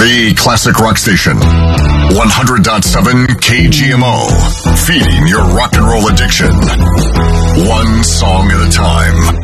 The Classic Rock Station. 100.7 KGMO. Feeding your rock and roll addiction. One song at a time.